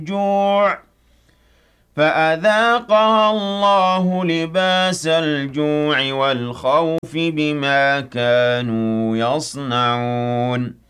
جوع فأذاقها الله لباس الجوع والخوف بما كانوا يصنعون